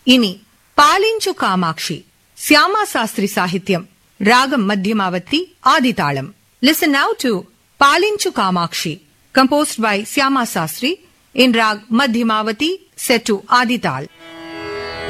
இனி பாலிஞ்சு காமாட்சி, சியாமா சாஸ்திரி சாகித்யம், ராகம் மத்தியமாவத்தி, ஆதிதாளம். Listen now to Palinchu Kamakshi, composed by Syama Sastry in rag Madhyamavati, set to Adital.